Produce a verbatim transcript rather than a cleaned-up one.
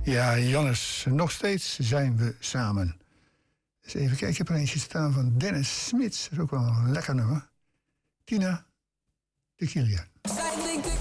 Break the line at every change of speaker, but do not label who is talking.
Ja, Jannes, nog steeds zijn we samen. Dus even kijken, ik heb er eentje staan van Dennis Smits. Dat is ook wel een lekker nummer. Tina de Kilian.